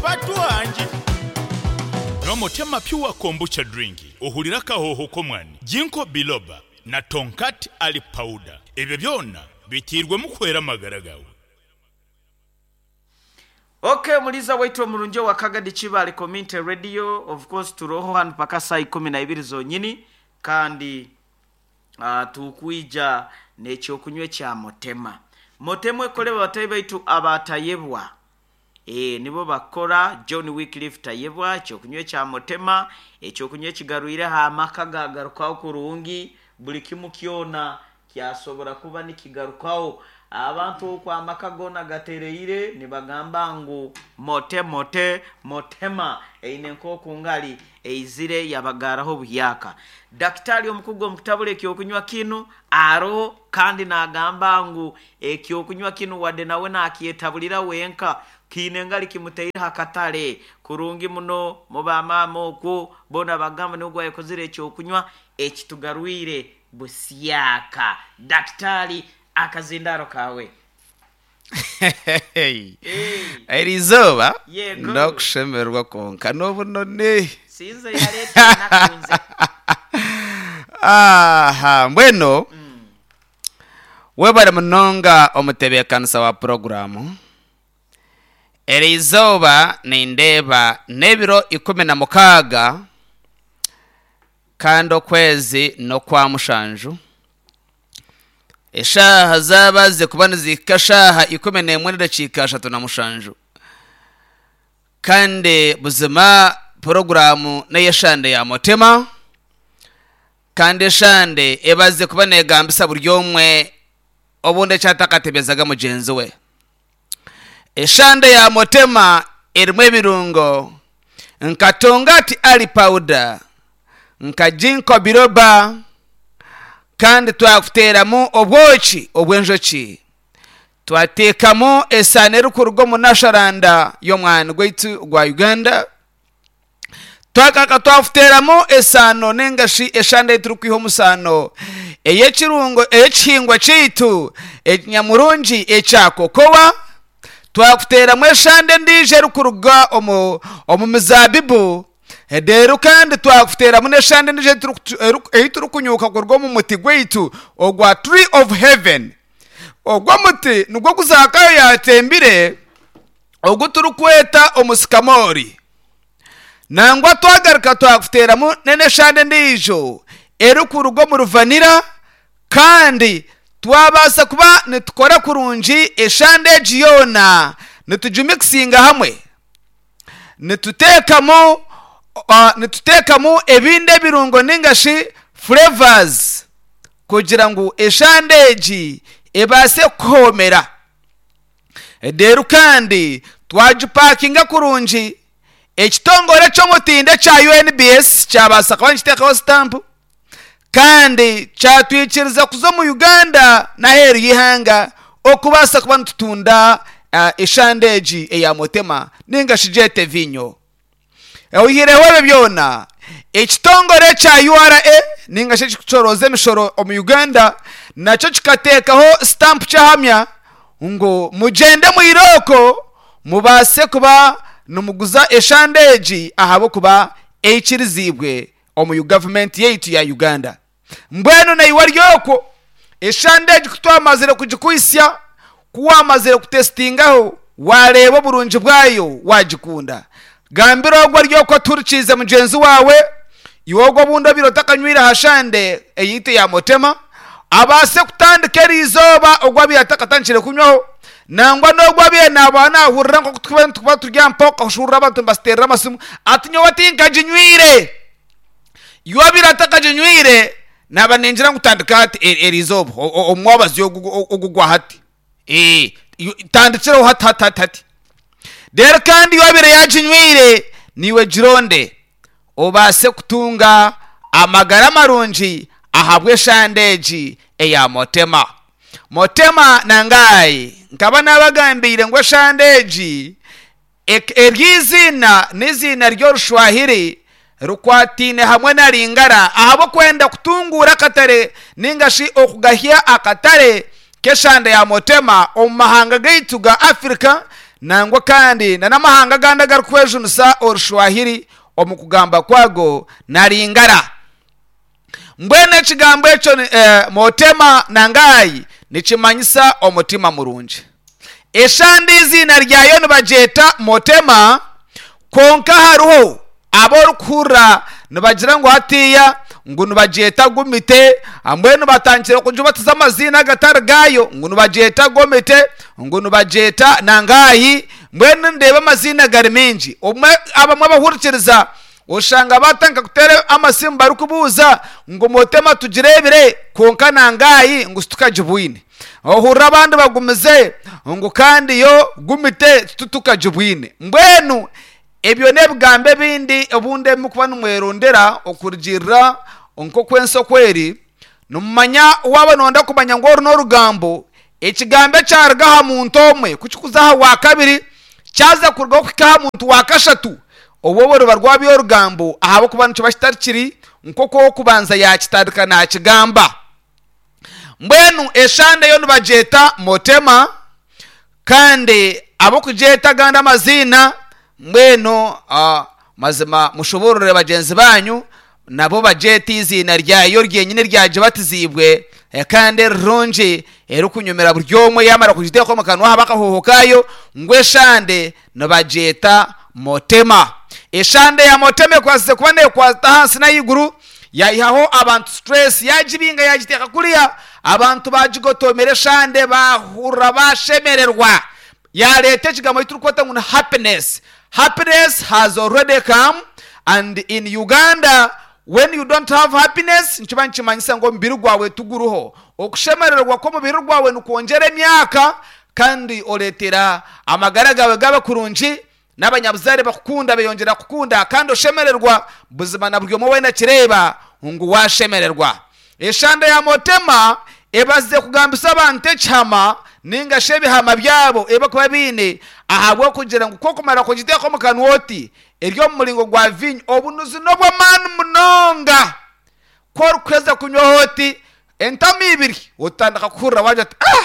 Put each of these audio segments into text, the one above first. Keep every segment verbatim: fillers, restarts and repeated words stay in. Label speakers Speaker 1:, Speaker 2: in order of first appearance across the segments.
Speaker 1: patwanji Nomotema Pure kombucha drinki ohulira kahoho komwani Jinko biloba na Tonkat ali powder ebyo byonna bitirwe mukwera magaragawe.
Speaker 2: Okay, muliza waitu omulunjo wa Kagadi Chibale Community Radio, of course turoho hanu paka saa kumi na ibiri zonyini kandi uh, tukuija necho kunywe cha Motema. Motema ekole batayi baitu abatayebwa. Eh nibo bakora John Wycliffe tayebwa cyo kunywe cha Motema, ekyo kunywe kigaruire ha makagagarukaho kurungi buli kimu kiona kyasobora kuba nikigarukaho. Abantu kwa makagona gatereire nibagamba ngo mote mote motema einenko kungali eizire yabagaraho buyaka. Daktari omukugo mukitabule kyokunywa kinu aro kandi nagamba ngo ekyokunywa kinu wade nawe nakiyetabulira wenka kinengali kimuteira hakatale kurungi muno mubamama ko bona bagamba nubwo yakozire ekyokunywa ekitugaruire busiyaka. Daktari akazindaro kawe
Speaker 3: hey Erizoba no kushemerwa konka nobu none
Speaker 2: sinze yareta nakunze
Speaker 3: aha bueno mm. Webara munonga omutebe kansa wa programu Erizoba nindeba nebiro ikumi na mukaga kando kwezi no kwa mushanju Eshaha zabaze kubana zikashaha ikome nemwe ndacika eshatu na mushanju kandi buzima programu na yeshande ya Motema kandi shande ebaze kubana egambisa buryomwe obunde cyatakatebyezaga mugenzi we. Eshande ya Motema erimwe birungo nkatongati ali powder nkajinko biroba kandi twakuteramo obwoki obwenjoki twatekamo esanero kurugo munasharanda y'omwana gwitu gwa Uganda twakaka twafuteramo esano nengashi eshande turukwiho musano eyekirungo eyekihingwa kitu enyamurungi echakokowa twakuteramo eshande ndije rukuruga omu omu mizabibu Ederu kandi twakufutera mune shande nije turukunyuka kurwo mu muti gwitu ogwa Tree of Heaven. Ogwa muti nugwo kuzakayo yatembire ogwo turukweta omusikamori. Nangwa twagaruka twakufutera mu nene shande ndijo eru kurwo mu ruvanira kandi twabasa kuba nitukora kurunji eshande jiyona nitujumiksinga hamwe nitutekamo Uh, nitutekamo ebinde birungo ningashi flavors kugira ngo eshandeji ebase komera. Ederu kandi twajupakinga kurunji ekitongore cyo mutinde cha U N B S cyabasa kwanje stamp kandi cyatwikiriza kuzo mu Uganda na heru yihanga okubasa kuba ntutunda uh, eshandeji eya Motema ningashi jete vinyo. Ehire wewe byona ekitongore cha U R A ningashe kicoroze mishoro mu Uganda naco kikatekaho stamp cyahamya ngo mugende mu iroko mubase kuba numuguza eshandeji ahabo kuba ekirizibwe omu government yetu ya Uganda mbweno na iwaryoko eshandeji kutwamazire kujikwisya kuwamazire kutestingaho wareba burunji bwayo wajikunda gambiro ogwa ryoko turukize mugenzi wawe iwogo bundo biro takanywira hashande eyite ya Motema abase kutandika rizoba ogwa byatakatanchire kunywaho nangwa nogwa bye nabana hurira ngo kutubana tuba turya mpoka ushura abantu bastera masimu atinyo watinka jinywire yo birataka jinywire nabanenjira ngutandika ati erizoba omwabazi ogugwa hati eh tandikira hati hati hati Der kandi wabire yajinywire niwe jironde obase kutunga amagara marunji ahabwe shandeji eya Motema. Motema nangai nkaba nabagambire ngo shandeji eryizina nizina ryo rushwahiri rukwatine hamwe na lingara ahabo kwenda kutungura katare ningashi okugahya akatare keshande ya Motema omahanga gaitu ga Afrika nangwa kandi na namahanga ganda garukwejunusa orushwahiri omukugamba kwago naringara mbwene kigambo echo eh, motema nangayi nikimanyisa omutima murungi eshandi izina ryayo nibajeta motema konka haruho aborukura nibagira ngo hatiya ngo nibajeta gumite ambwene batangire kunjubatiza amazina gatari gayo ngo nibajeta gomite ngo nibajeta nangayi mbwene ndeba amazina gari menji umwe abamwe bahurikiriza ushanga batanga kutere amasimba barukubuza ngo motema tugirebire konka nangayi ngo tukajibuine ohura abandi bagumize ngo kandi yo gumite tutukajibwine mbwenu ebyo nebgambe bindi obunde mukuba numwerondera okurjira onko kwenso kweri numanya waba nonda kumanya ngo runo rugambo ekigambe cyarga ha muntu omwe kuchikuzaha wa kabiri cyaza kurga kwikaha muntu wa kashatu obobo rubarwabyo rugambo ahabo kuba nco bashitarikiri nko ko kubanza yakitadika na kigamba mbwenu eshande yo nibajeta motema kandi abo kujeta ganda amazina mbwenu uh, mazima mushoborore bagenzi banyu nabo bajeta izina ryayo ryenyine ryaje batizibwe kandi runji ero kunyomera buryomwe yamara kujiteko mukanwa habakahohokayo ngweshande nibajeta motema eshande ya moteme kwase kubane kwa hansi na yiguru yayihaho abantu stress yajibinga yagiteka kuriya abantu bajigotomere shande bahura bashemererwa ya leta kigamo iturukota ngo happiness happiness has already come and in Uganda when you don't have happiness nchibanchi manyisa ngo mbiru gwawe tuguruho okushemererwa ko mubiru gwawe nukongera emyaka kandi oletera amagara gawe gabe kurunji n'abanyabuzare bakukunda beyongera kukunda kandi oshemererwa buzima nabwo mo wena kireba ngo washemererwa eshande ya motema ebaze kugambisa abantu cyama ninga shebe hama byabo eba kuba bine ahabwo kugira ngo kokomara ko giteko mukanwoti eryo mulingo gwa vinyo obunuzi nobwo man munonga ko rukweza kunyohoti entami ibiri utandaka kurra waje ah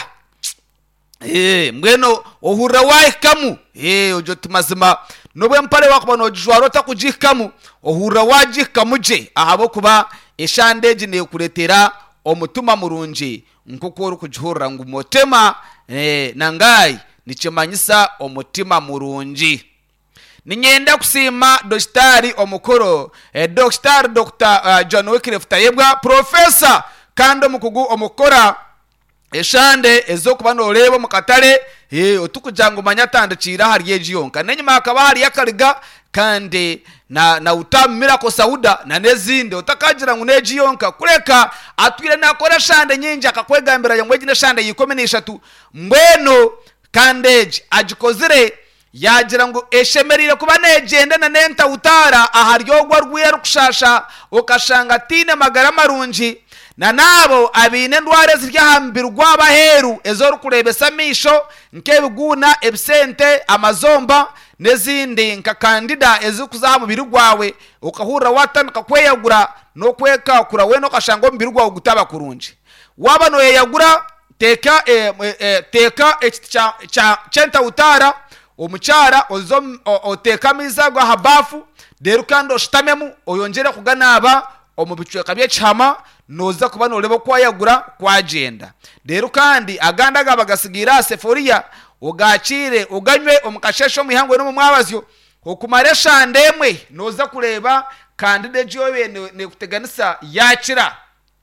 Speaker 3: eh mbweno ohura wahikamu eh ojo tumazima nobwe mpale wakuba no jwaro takujikamu ohura wajikamuje ahabo kuba eshandeji ne kuretera omutuma murunji nkokoro kujhura ngo motema eh nangayi nikimanyisa omutima murunji ninyenda kusima dostari omukoro eh, Doctor Doctor uh, John Wycliffe Tayebwa professor kandi mukugu omukora eshande ezokuba no lebo mukatale eh otukujango manyatandikira hari yejiyonka nenyuma akaba hari yakariga kandi na na utamira ko sauda na nezinde utakagira ngo nejiyonka kureka atwire nakora shande nyinja akakwegambira yangwe gine shande yikomenisha tu mbweno kandeji ajikozire yagira ngo eshemerire kuba negende na nenta utara aharyogwa rwiye rukushasha ukashanga tine magara marunji na nabo abine ndware ziryahambirwa abaheru ezo rukurebesa misho nkebiguna ebisente amazomba nezindi nka kandida ezikuzaha mu birugwawe ukahura watanuka kweyagura no kweka kura we no kashango mu birugwawe gutaba kurunji waba no yeyagura teka e, e, teka cha cha chenta utara omuchara ozo oteka mizago habafu derukando shitamemu oyongera kuganaba omubichwe kabye chama noza kuba no lebo kwayagura kwagenda deru kandi aganda gabagasigira seforia ugachire uganywe omukashesho mihangwe no mu mwabazyo okumaresha ndemwe noza kureba kandide jowe ne, ne kuteganisa yakira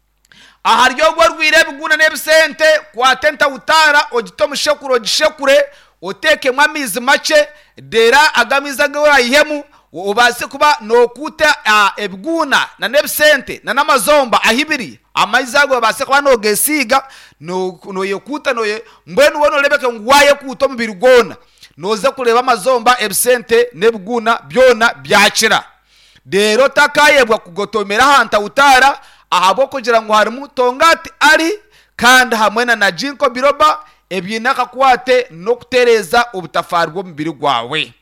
Speaker 3: aharyo gwa rwire biguna nebisente kwa tenta utara ogitomushekuro gishekure oteke mwamizi mache dera agamiza gora ihemu ubase kuba nokuta uh, ebiguna na nebisente na namazomba ahibiri amaizago base kuba no gesiga no no yokuta no mbenu wono lebeke ngwaye kuto mbirugona noza kureba amazomba ebisente nebiguna byona byakira dero takayebwa kugotomera hanta utara ahabo kugira ngo harimu tongati ari kandi hamwena na jinko biroba ebyinaka kwate no kutereza ubutafarwa mu birugwawe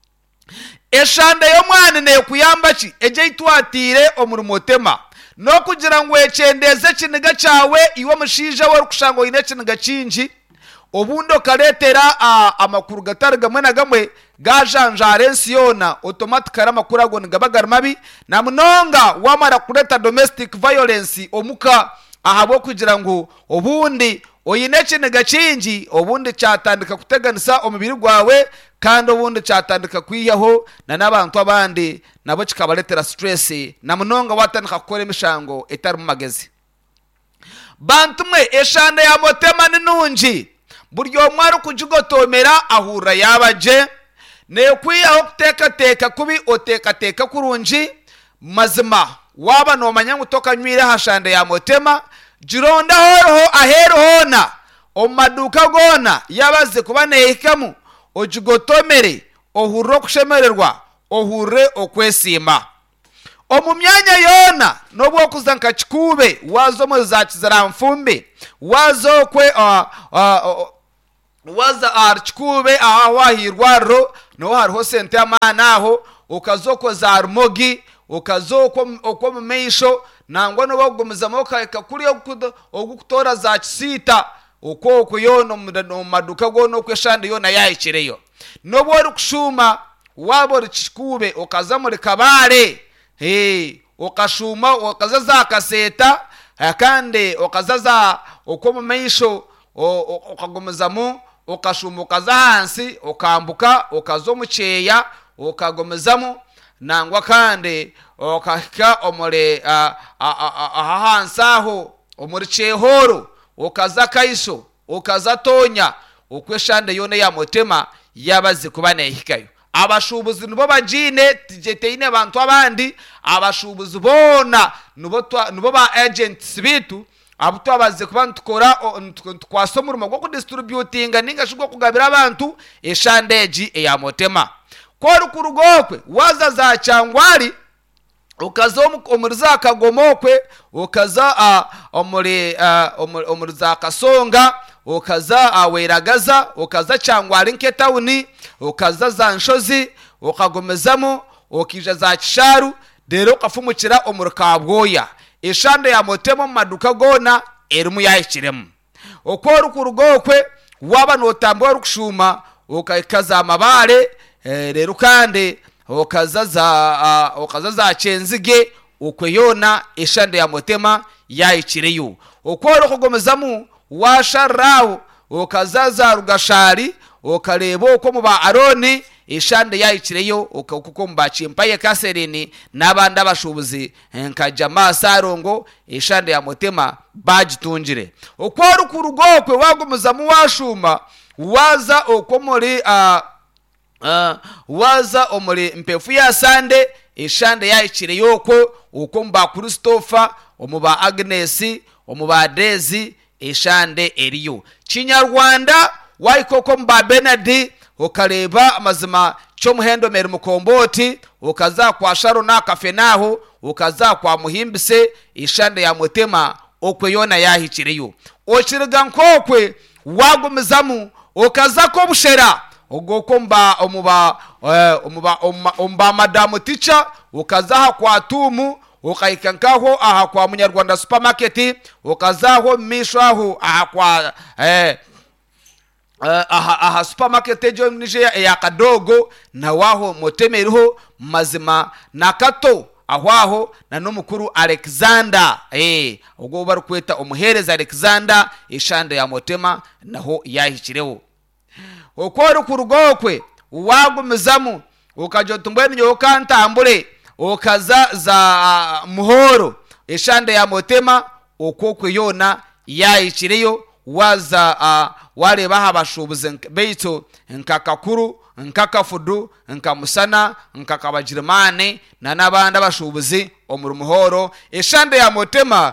Speaker 3: eshande yo mwana ne kuyambachi eje itwatire omurumotema no kugira ngo ecendeze kiniga cawe iwo mushija we rukushango ine kiniga cinji obundi okaletera uh, amakuru gatari gamwe na gamwe gajanjara ensi yona automatically amakuru ago nigaba mabi na munonga wamara kuleta domestic violence omuka ahabo kugira ngo obundi oyineke negakingi obundi cyatandika kuteganisa omubiri gwawe kandi obundi cyatandika kwiyaho na nabantu abandi nabo kikabaletera stress na munonga watandika gukora emishango etari mu magezi. Bantumwe eshande ya motema ninungi buryo mwari kujigotomera ahura yabaje ne kwiyaho kuteka teka kubi oteka teka kurungi mazima waba no manya gutoka nywira hashande ya motema jironda horoho ahero hona omaduka gona yabaze kubanehikamu ojigotomere ohuro kushemererwa ohure okwesima omu myanya yona nobwo kuzanka kikube wazo mu za kizara mfumbe wazo kwe uh, uh, uh, waza archikube aha wahirwaro no hariho sente amana aho ukazoko za armogi ukazoko okwo mu meisho nangwa no bagomeza moka kuri okutora za kisita uko kuyono mu maduka gono kweshande yona yayikireyo nobwo uri kushuma wabo rikikube ukaza muri kabare hey ukashuma ukaza za kaseta kandi ukazaza uko mu meisho ukagomezamo ukashuma ukaza hansi ukambuka ukazo muceya ukagomezamo nangwa kandi ukahika omure aha hansaho omuri cehoro ukaza kaiso ukaza tonya ukweshande yone ya motema yabaze kubanehikayo abashubuzi nubo bajine tijeteine abantu abandi abashubuzi bona nubo nubo ba agents bitu abuto abaze kubantu tukora twasomura mu gwo distributinga ninga shugwa kugabira abantu eshandeji eya motema kora kurugokwe waza za cyangwari ukaza omuriza kagomokwe ukaza omuri omuriza kasonga ukaza aweragaza ukaza cyangwari nke tawuni ukaza za nshozi ukagomezamo ukija za kisharu dero ukafumukira omurukabwoya eshande ya motema mu maduka gona erimu yahikiremo okora kurugokwe waba notambwa rukushuma ukayikaza amabare rero kandi ukazaza ukazaza cenzige ukweyona eshande ya motema yayikireyo okora kugomezamo washarawo ukazaza rugashari ukareba uko mu ba Aroni eshande yayikireyo uko mbachimpaye kaserini nabanda bashubuzi nkajama sarongo eshande ya motema bagitungire okora kurugokwe wagomezamo washuma waza uko muri a Uh, waza omuri mpefu ya sande eshande yayikireyo uko uko mba Christopher omuba Agnes omuba Dezi eshande eriyo Kinyarwanda waikoko mba Benadi ukareba amazima cyo muhendo meri mukomboti ukaza kwa Sharo na kafenaho ukaza kwa Muhimbise eshande ya motema okwe yona yahikireyo okiriga nkokwe wagumizamu ukaza ko bushera ogoko mba omuba uh, omuba omba madamu teacher ukazaha kwa tumu ukaikankaho aha kwa Munyarwanda supermarket ukazaho mishwaho aha kwa eh uh, aha aha supermarket jo nije ya kadogo na waho motemeriho mazima nakato ahwaho na numukuru Alexander eh ubwo bari kweta umuhereza Alexander eshande ya motema naho yahikireho okora kurugokwe wagumizamu ukajotumbwe nyo kantambure ukaza za muhoro eshande ya motema okokwe yona yayikireyo waza uh, wareba habashubuze beito nkakakuru nkakafudu nkamusana nkakabajirmane na nabanda bashubuzi omuri muhoro eshande ya motema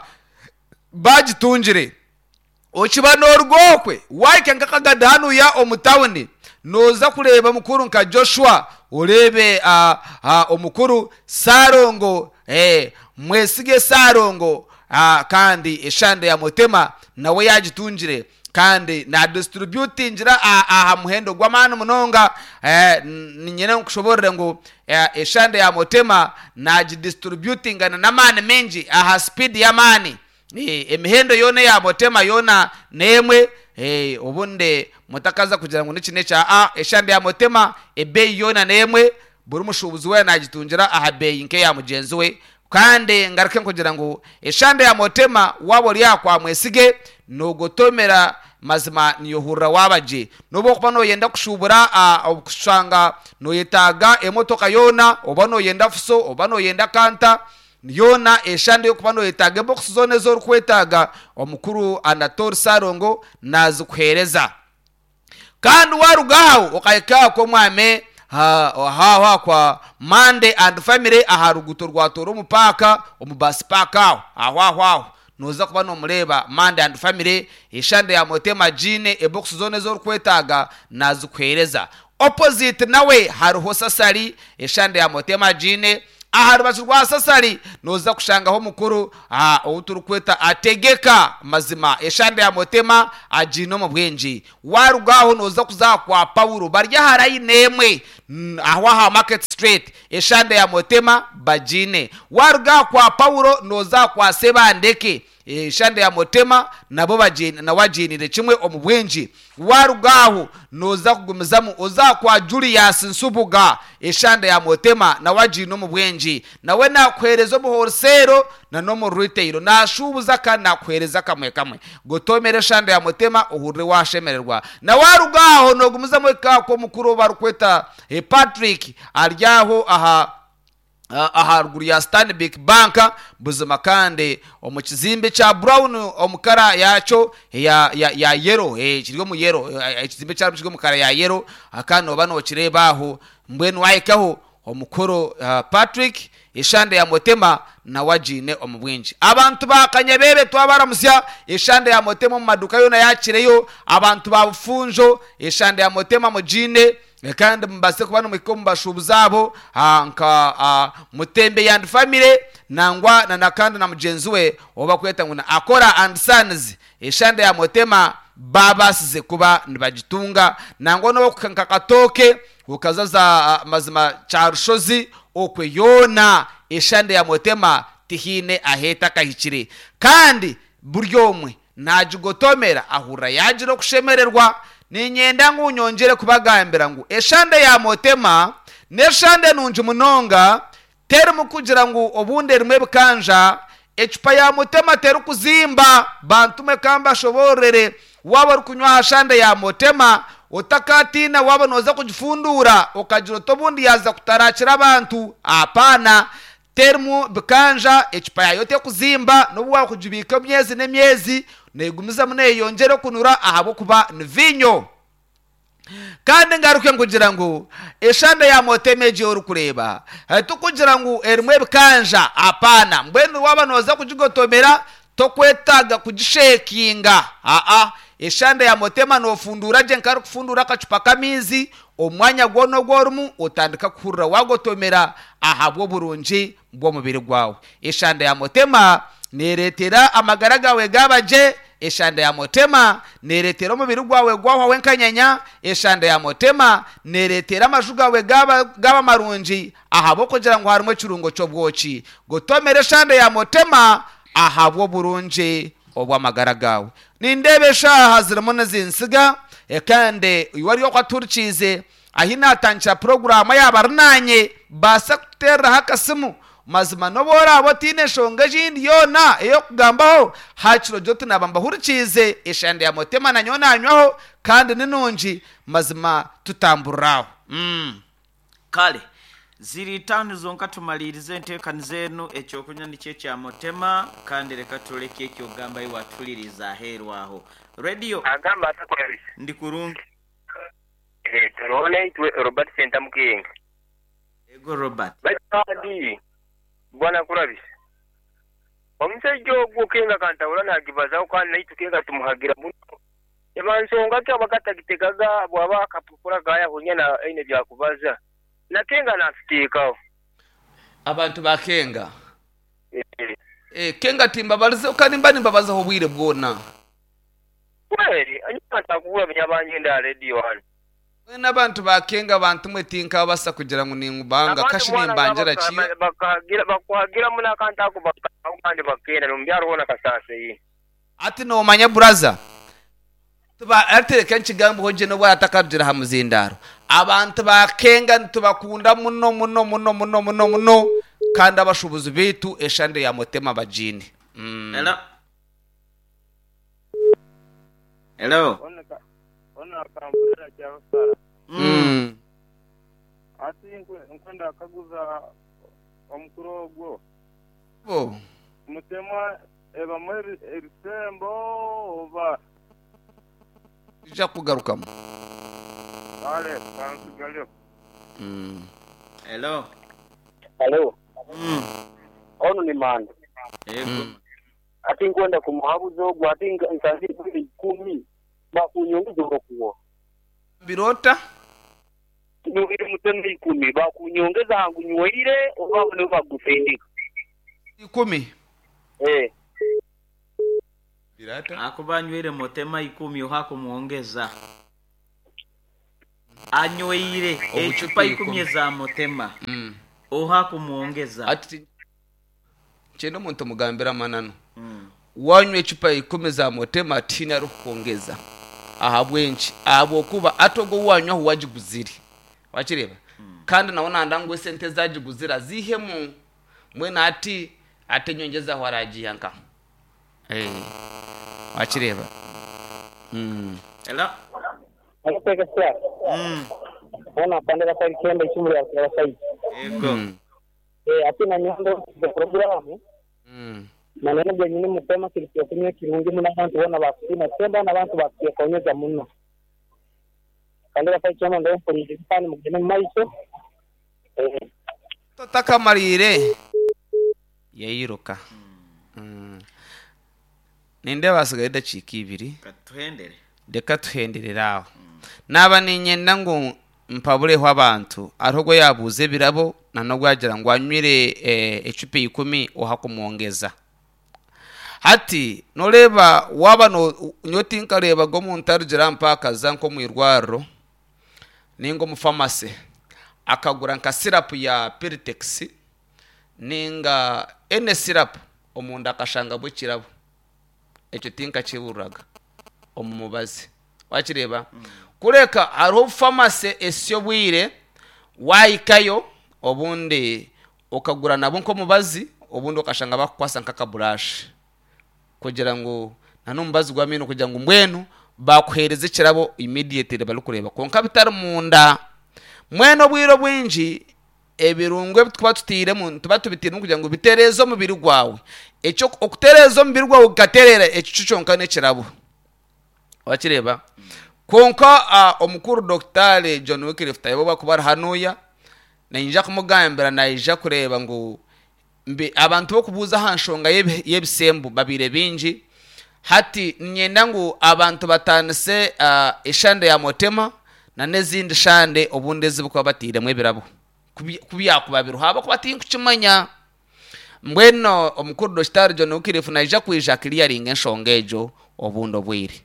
Speaker 3: bagitungire okibano rugokwe waike nkakagada hanu ya omutawuni noza kureba mukuru nka Joshua urebe uh, uh, omukuru Sarongo eh mwesige Sarongo uh, kandi eshande ya motema nawe yagitungire kandi na distributingira aha uh, muhendo gw'amana munonga eh ninyene nkushoborere ngo uh, eshande ya motema na distributingana na mane menji aha speed ya mani Eh, emihendo yone ya motema yona nemwe eh obunde mutakaza kugira ngo nikine cha a eshande ya motema ebeyi yona nemwe buri mushubuzi we nagitungira aha beyi nke ya mugenzi we kandi ngaruke kugira ngo eshande ya motema wabo lyakwa mwesige no gotomera mazima niyohura wabaje nobo kuba no yenda kushubura okushanga no yetaga emotoka yona obano yenda fuso obano yenda kanta yona eshande yokuba no yetaga box zone zo kwetaga omukuru Anator Sarongo nazikuhereza kandi warugaho okayika ko mwame ha ha kwa Mande and family aharuguto rwatoro mupaka omubasi paka aho aho noza kuba no mureba Mande and family eshande ya motema jine e box zone zo kwetaga nazikuhereza opposite nawe haruho sasari eshande ya motema jine aharubaje rwa sasari noza kushangaho mukuru ah uturukweta ategeka mazima eshande ya motema ajino mu bwenji warugaho noza kuza kwa Paulo barya harayi nemwe aho ha Market Street eshande ya motema bajine waruga kwa Paulo noza kwa Sebandeke eshande ya motema nabo bajine na wajinire kimwe omubwenji warugaho noza kugumizamu oza kwa Julius Nsubuga eshande ya motema na wajino mu bwenji nawe nakwerezo mu wholesale na no mu retail nashubuza kana kwereza kamwe kamwe gotomere shande ya motema uhure washemererwa na warugaho no gumizamu kako mukuru barukweta e Patrick aryaho aha aha ruguru ya Stanbic Bank buzima kandi omukizimbe cha Brown omukara yacho ya ya, ya yero eh kirigo mu yero ekizimbe cha kirigo mu kara ya yero akano bano kirebaho mbwenu wayikaho omukoro uh, Patrick eshande ya motema na wajine omubwinji abantu bakanyebebe twabaramusya eshande ya motema mu maduka yona yakireyo abantu babufunjo eshande ya motema mujine kandi mbase kubana mu bashubuzabo nka Mutembe and family nangwa na nakanda na mugenzi we obakweta nguna akora and sons eshande ya motema babasize kuba nibagitunga nangwa no kukanka katoke ukazaza uh, mazima charushozi okwe yona eshande ya motema tihine aheta kahikire kandi buryomwe najugotomera ahura yajiro kushemererwa ninyenda ngunyongere kubagambira ngo eshande ya motema neshande nunje munonga termu kugira ngo obunde rimwe bikanja echupa ya motema teru kuzimba bantume kamba shoborere waba rukunywa hashande ya motema otakatina waba noza kujifundura okajiro tobundi yaza kutarachira abantu apana termu bikanja echupa ya yote kuzimba no bwa kujibika myezi nemyezi negumiza mune yongere kunura ahabo kuba nvinyo kandi ngaruke ngugira ngo eshande ya motemeje uri kureba tukugira ngo erimwe bikanja apana mbwenu waba noza kujigotomera tokwetaga kugishekinga a a eshande ya motema no fundura je nkari kufundura kacupa kamizi omwanya gwono gworumu utandika kurura wagotomera ahabwo burunji bwo mubiri gwawe eshande ya motema neretera amagaraga we gabaje eshande ya motema neretera mubiri gwawe gwaho wenkanyanya eshande ya motema neretera amajuga we gaba gaba marunji ahabo kugira ngo harimo kirungo cyo bwoci gotomera eshande ya motema ahabwo burunji obwa magaragawe nindebesha haziramo nazinsiga ekande wari yo kwaturkize ahina tancha program yabarnanye basa kutera hakasimu mazima nobora abotine shonga jindi yona eyo kugambaho hachiro jote nabamba hurikize eshande ya motema na nyona anywaho kandi ninunji mazima tutamburaho mm
Speaker 2: kale ziri tanu zonka tumalirize ntekani zenu ekyo kunya niche kya motema kandi reka tuleke ekyo gamba yi watuliriza herwaho radio
Speaker 4: agamba atakwebisa
Speaker 2: ndi kurungi
Speaker 4: eh turone itwe Robert Center mukinga
Speaker 2: ego Robert
Speaker 4: badi bwana kurabisa omusajjo gukenga kantawula nagibaza ukana naitukenga tumuhagira muno emansonga kya bakatagitegaga bwaba kapukura gaya hunya na ine bya kubaza nakenga nafikikaho
Speaker 3: abantu bakenga eh eh kenga timba balize ukanimba nimbabaza ho bwire bwona
Speaker 4: kweli anyata kuwa byabanje nda radio hano
Speaker 3: wena abantu bakenga abantu mwetinka basa kugira ngo ningubanga kashini mbanjera ki
Speaker 4: bakagira bakwagira muna kanta ko bakandi bakenda numbyaro wona kasase yi
Speaker 3: ati no manya brother tuba atereka nkigambo hoje no bwatakabjira hamuzindaro abantu bakenga tubakunda muno muno muno muno muno muno kandi abashubuzi bitu eshande ya motema bajini. mm.
Speaker 2: Hello hello
Speaker 4: ona ona kampura cya sara
Speaker 3: mm.
Speaker 4: ati nkwenda kaguza omkurogo
Speaker 3: bo
Speaker 4: mutema eba mweri erisembo oba
Speaker 3: ija kugarukamo.
Speaker 4: ale kansigalyo.
Speaker 3: mm.
Speaker 2: hello
Speaker 4: Hello
Speaker 2: mm.
Speaker 4: ono ni manda
Speaker 2: Ego.
Speaker 3: mm.
Speaker 4: ati nkwenda kumuhabuzo gwa ati nkazi kumi bakunyongeza okuwo
Speaker 3: birota
Speaker 4: nyongere mutende ikumi bakunyongeza hangu nyweire oba ne bagufendika
Speaker 3: ikumi
Speaker 4: eh
Speaker 3: birata
Speaker 2: akubanywire motema ikumi uhako muongeza anyweire echupa ikumi za motema
Speaker 3: mm.
Speaker 2: uhako muongeza
Speaker 3: ati chendo muntu mugambira manano
Speaker 2: mm.
Speaker 3: wanywe chupa ikumi za motema tina ro kuongeza ahabwenchi abo kuba atogo wanywa huwajiguziri wachireba mm. kandi naona ndangwe sente zajiguzira zihemu mwena ati atenyongeza hwaraji yanka eh wachireba mm.
Speaker 2: hello
Speaker 4: akapeka sia
Speaker 2: mm.
Speaker 4: ona pandela kwa kenda ichumuri ya sai
Speaker 2: Ego.
Speaker 3: mm.
Speaker 4: eh ati na nyondo za programu
Speaker 3: mm.
Speaker 4: na nene bya nyine mutema kilipyo kumye kirungi muna bantu bona bakina temba na bantu bakiye konyeza muno kandira kwa chama ndo polisi pani mugene maiso eh
Speaker 3: totaka marire yayiruka mm. ninde basigaye dacika ibiri
Speaker 2: katuhendere
Speaker 3: deka tuhendereraho mm. naba ninyenda ngo mpabureho abantu arogwo yabuze birabo nanogwo yagira ngo anywire eh, echupa ikumi ohakumwongeza hati noreba waba no nyoti nkareba go mu ntarjira mpaka zanko mu irwaro ningo mu pharmacy akagura nka syrup ya Piritex ninga ene syrup omunda akashanga bukirabo echo tinka kiburaga omumubazi wakireba mm. kureka haro pharmacy esyo bwire wayikayo obundi okagura nabo nko mubazi obundi okashanga bakwasa nkaka brush kugira ngo nanumbazi gwa mino kugira ngo mbwenu bakuhereze kirabo immediately balukureba konka bitari munda mweno bwiro bwinji ebirungwe twa tutire mu tuba tubitire kugira ngo biterezo mubiri gwawe echo okuterezo mubiri gwawe gaterera echo cyonka ne kirabo wakireba konka uh, omukuru Doctor John Wycliffe Tayobo bakubara hanuya na inja kumugambira na ija kureba ngo mbe abantu bo kubuza hanshonga yebisembu babire binji hati nyenda ngo abantu batanse uh, eshande ya motema na nezindi shande obunde zibuko batire mwebirabo kubiya kubabiru haba kubatinga kukimanya mbweno omukuru Doctor John Wycliffe na ija kuija clearing enshongejo obundo bwiri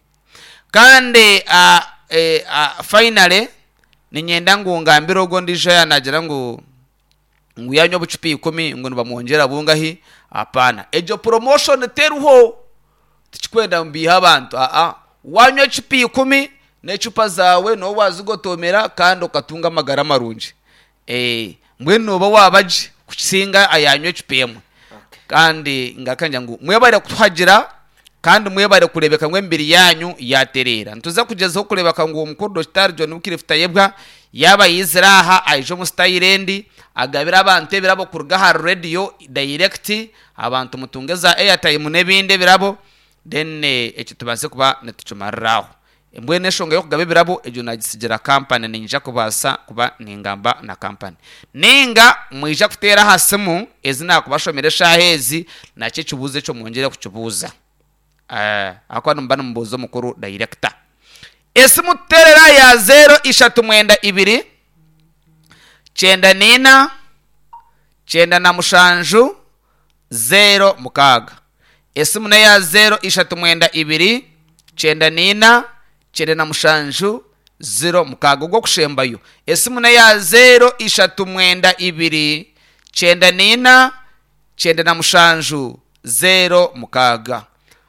Speaker 3: kandi uh, eh, uh, finally ninyenda ngo ngambiro go ndijo yanagira ngo nguyanyo bucupi ikumi ngo bamwongera bungahi apana ejo promotion teruho tikwenda mbiha abantu a a wanyo cupi ikumi ne cupa zawe no wazigotomera kandi ukatunga magara marunji eh mbweno ba wabaje kusinga ayanyo cupi yemwe okay. kandi ngakanja ngo mwebare kutwagira kandi mwebare kurebeka ngwe mbiri yanyu yaterera ntuza kugezaho kurebeka ngo umukuru Doctor John Wycliffe Tayobo yaba yiziraha ayijo mu Stylendi agabira abantu birabo kurga ha radio direct abantu mutungeza airtime nebinde birabo then echo tubanse kuba netucumaraho embwene shonga yo kugabe birabo ejo nagisigira company ninja kubasa kuba ningamba na company ninga mwija kutera hasimu ezina kubashomeresha hezi na cyo cyubuze cyo mwongere kucubuza eh akwa numbana mbuzo mukuru director esimu terera ya zero ishatu mwenda ibiri chenda nina chenda na mushanju zero mukaga esimu na ya zero ishatu mwenda ibiri chenda nina chenda na mushanju zero mukaga gwo kushembayo esimu na ya zero ishatu mwenda ibiri chenda nina chenda na mushanju zero mukaga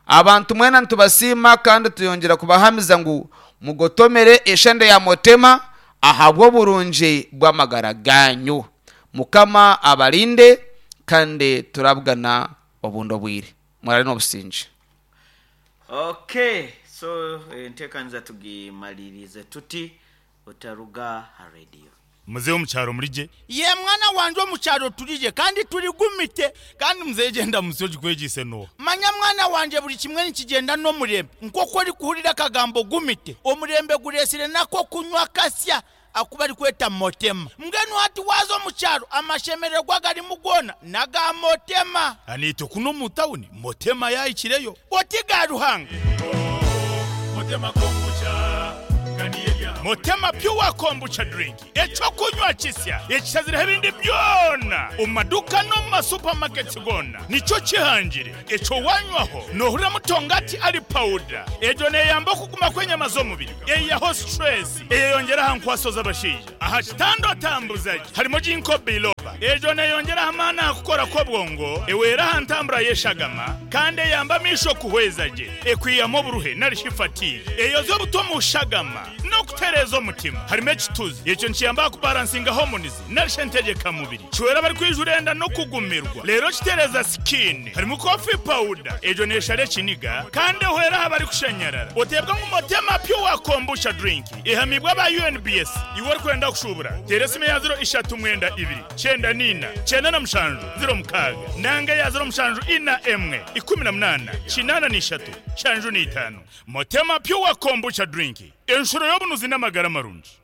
Speaker 3: abantu mwena ntubasima kandi tuyongera kubahamiza ngo mugotomere eshande ya Motema ahabwo burunje bw'amagara ganyu. Mukama abalinde kandi turabugana obundo bwire mwarari no businje.
Speaker 2: Okay, so ntekanza tugimalirize tuti Otaruga Radio.
Speaker 1: Muzeo mucyaro murije ye mwana wanje wo mucyaro turije kandi turi gumite kandi muzegenda musoje kwegise no manya mwana wanje buri kimwe nikigenda no murembe nkoko ari kuhurira kagambo gumite omurembe guresire nako kunywa kasya akuba ari kweta Motema mgenu hati wazo mucyaro amashemererwa gari mugona naga Motema anito kuno mutawuni Motema yayikireyo otigaruhanga Motema kombucha Motema Pure Kombucha drink echo kunywa kisya ekizira ebindi byona umaduka no ma supermarket gona nico kihangire echo wanywaho nohura mutongati ali powder ejo ne yamba kuguma kwenye mazo mubiri eyaho stress eyongera hankwasoza abashije aha kitando tambuzaje harimo jinko biloba ejo ne yongera hamana akukora ko bwongo ewera hantambura yeshagama kandi yamba misho kuhwezaje ekwiyamo buruhe narishifati eyo zo butomu shagama no kuterezo mutima harimo ekituzi yecho nkiyamba ku balancing hormones narishentegeka mubiri chwera bari kwijurenda no kugumirwa lero kitereza skin harimo coffee powder ejo neshare kiniga kandi hwera habari kushanyarara otebwa mu Motema Pure Kombucha drink ihamibwa ba U N B S iwor kwenda kushubura teresime ya zero ishatu mwenda ibiri cyenda nina cyenda na mushanju zero mukaga nanga ya zero mushanju ina emwe ikumi na munana kinana nishatu shanju ni itanu Motema Pure Kombucha drink enshuro yobunuzi n'amagara marunji.